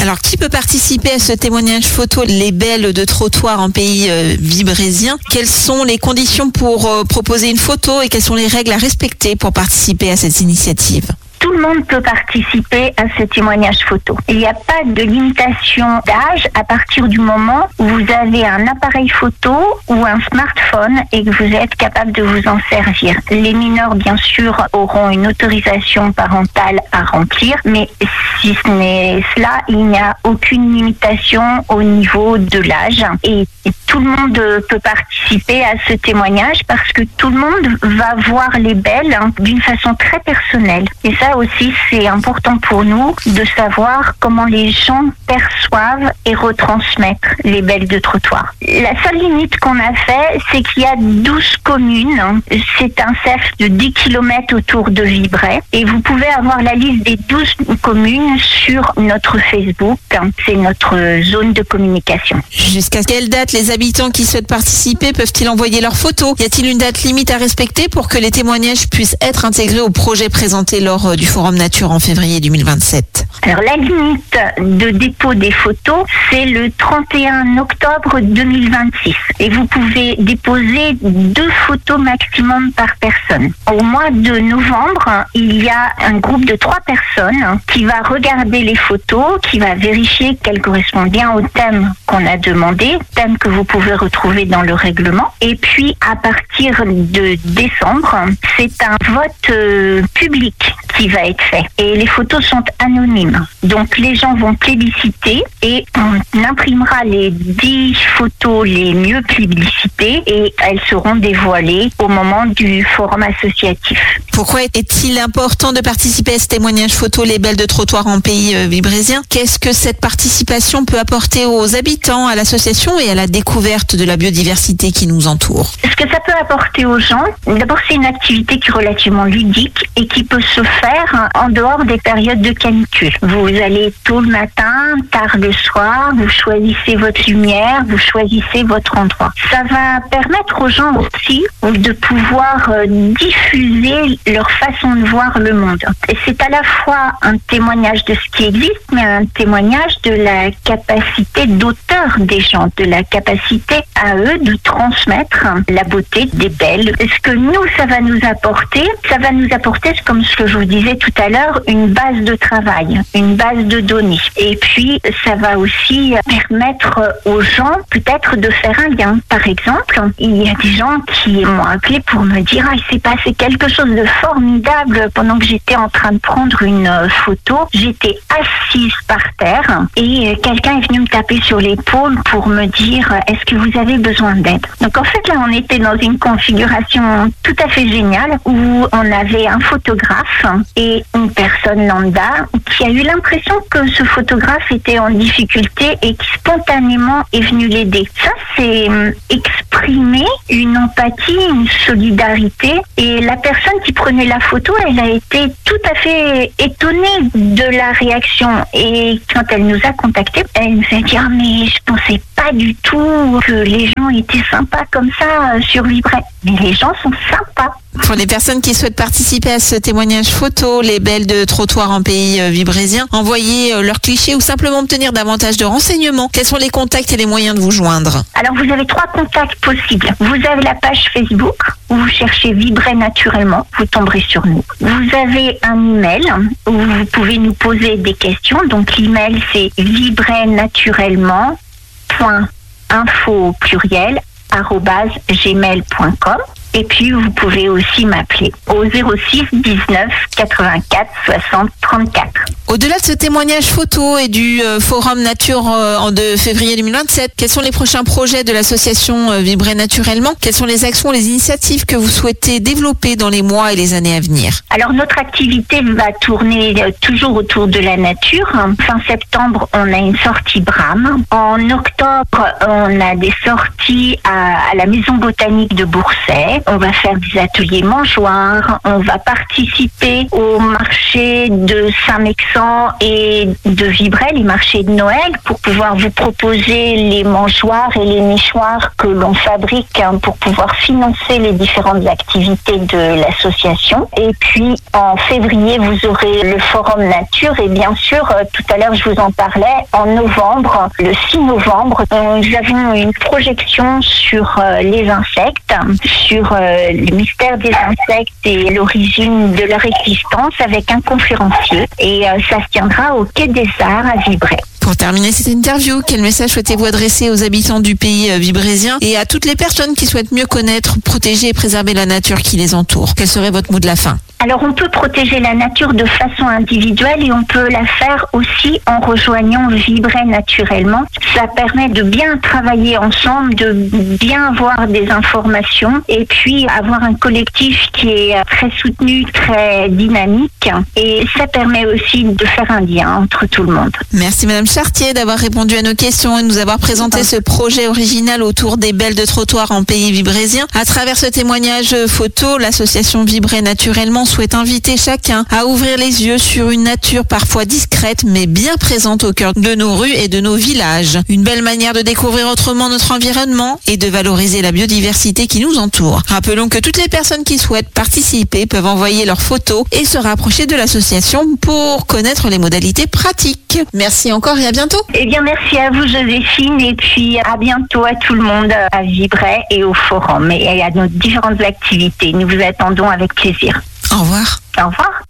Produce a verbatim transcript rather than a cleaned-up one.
Alors, qui peut participer à ce témoignage photo Les Belles de Trottoir en pays euh, vibrésien? Quelles sont les conditions pour euh, proposer une photo et quelles sont les règles à respecter pour participer à cette initiative? Tout le monde peut participer à ce témoignage photo. Il n'y a pas de limitation d'âge à partir du moment où vous avez un appareil photo ou un smartphone et que vous êtes capable de vous en servir. Les mineurs, bien sûr, auront une autorisation parentale à remplir, mais si ce n'est cela, il n'y a aucune limitation au niveau de l'âge. Et tout le monde peut participer à ce témoignage parce que tout le monde va voir les belles d'une façon très personnelle. Et ça aussi, c'est important pour nous de savoir comment les gens perçoivent et retransmettent les belles de trottoir. La seule limite qu'on a fait, c'est qu'il y a douze communes. C'est un cercle de dix kilomètres autour de Vibray. Et vous pouvez avoir la liste des douze communes sur notre Facebook. C'est notre zone de communication. Jusqu'à quelle date les habitants qui souhaitent participer peuvent-ils envoyer leurs photos? Y a-t-il une date limite à respecter pour que les témoignages puissent être intégrés au projet présenté lors du Forum Nature en février deux mille vingt-sept? Alors la limite de dépôt des photos, c'est le trente et un octobre deux mille vingt-six. Et vous pouvez déposer deux photos maximum par personne. Au mois de novembre, il y a un groupe de trois personnes qui va regarder les photos, qui va vérifier qu'elles correspondent bien au thème qu'on a demandé, thème que vous pouvez retrouver dans le règlement. Et puis à partir de décembre, c'est un vote euh, public qui va être fait. Et les photos sont anonymes. Donc les gens vont plébisciter et on imprimera les dix photos les mieux plébiscitées et elles seront dévoilées au moment du forum associatif. Pourquoi est-il important de participer à ce témoignage photo Les Belles de Trottoir en pays euh, vibrésien? Qu'est-ce que cette participation peut apporter aux habitants, à l'association et à la découverte de la biodiversité qui nous entoure? Ce que ça peut apporter aux gens, d'abord c'est une activité qui est relativement ludique et qui peut se faire en dehors des périodes de canicule. Vous allez tôt le matin, tard le soir, vous choisissez votre lumière, vous choisissez votre endroit. Ça va permettre aux gens aussi de pouvoir diffuser leur façon de voir le monde. Et c'est à la fois un témoignage de ce qui existe, mais un témoignage de la capacité d'auteur des gens, de la capacité à eux de transmettre la beauté des belles. Ce que nous, ça va nous apporter, ça va nous apporter, comme ce que je vous disais tout à l'heure, une base de travail, une base de données. Et puis, ça va aussi permettre aux gens peut-être de faire un lien. Par exemple, il y a des gens qui m'ont appelé pour me dire « Ah, il s'est passé quelque chose de formidable pendant que j'étais en train de prendre une photo. J'étais assise par terre et quelqu'un est venu me taper sur l'épaule pour me dire « Est-ce que vous avez besoin d'aide ?» Donc en fait, là, on était dans une configuration tout à fait géniale où on avait un photographe et une personne lambda qui a eu l'impression que ce photographe était en difficulté et qui spontanément est venu l'aider. Ça, c'est exprimer une empathie, une solidarité. Et la personne qui prenait la photo, elle a été tout à fait étonnée de la réaction. Et quand elle nous a contactés, elle nous a dit « Ah, mais je pensais pas du tout que les gens étaient sympas comme ça sur Vibray. » Mais les gens sont sympas. Pour les personnes qui souhaitent participer à ce témoignage photo, Les Belles de Trottoir en pays vibrésien, envoyer leurs clichés ou simplement obtenir davantage de renseignements. Quels sont les contacts et les moyens de vous joindre? Alors, vous avez trois contacts possibles. Vous avez la page Facebook où vous cherchez Vibray naturellement, vous tomberez sur nous. Vous avez un email où vous pouvez nous poser des questions. Donc, l'email, c'est vibraynaturellement point info au pluriel arobase gmail point com. Et puis, vous pouvez aussi m'appeler au zéro six dix-neuf quatre-vingt-quatre soixante trente-quatre. Au-delà de ce témoignage photo et du euh, Forum Nature euh, de février deux mille vingt-sept, quels sont les prochains projets de l'association euh, Vibray Naturellement? Quelles sont les actions, les initiatives que vous souhaitez développer dans les mois et les années à venir? Alors, notre activité va tourner euh, toujours autour de la nature. Fin septembre, on a une sortie Brame. En octobre, on a des sorties à, à la Maison Botanique de Boursay. On va faire des ateliers mangeoires. On va participer au marché de Saint-Mexan temps et de Vibray, les marchés de Noël, pour pouvoir vous proposer les mangeoires et les nichoirs que l'on fabrique hein, pour pouvoir financer les différentes activités de l'association. Et puis en février, vous aurez le Forum Nature et bien sûr, euh, tout à l'heure je vous en parlais, en novembre, le six novembre, nous avons une projection sur euh, les insectes, sur euh, le mystère des insectes et l'origine de leur existence avec un conférencier. Et euh, ça se tiendra au Quai des Arts à Vibray. Pour terminer cette interview, quel message souhaitez-vous adresser aux habitants du pays vibraisien et à toutes les personnes qui souhaitent mieux connaître, protéger et préserver la nature qui les entoure? Quel serait votre mot de la fin? Alors on peut protéger la nature de façon individuelle et on peut la faire aussi en rejoignant Vibray naturellement. Ça permet de bien travailler ensemble, de bien avoir des informations et puis avoir un collectif qui est très soutenu, très dynamique et ça permet aussi de faire un lien entre tout le monde. Merci Madame Chartier d'avoir répondu à nos questions et de nous avoir présenté ce projet original autour des belles de trottoir en pays vibraisien. À travers ce témoignage photo, l'association Vibray naturellement souhaite inviter chacun à ouvrir les yeux sur une nature parfois discrète mais bien présente au cœur de nos rues et de nos villages. Une belle manière de découvrir autrement notre environnement et de valoriser la biodiversité qui nous entoure. Rappelons que toutes les personnes qui souhaitent participer peuvent envoyer leurs photos et se rapprocher de l'association pour connaître les modalités pratiques. Merci encore et à bientôt. Eh bien merci à vous Joséphine et puis à bientôt à tout le monde à Vibray et au Forum et à nos différentes activités. Nous vous attendons avec plaisir. Au revoir. Au revoir.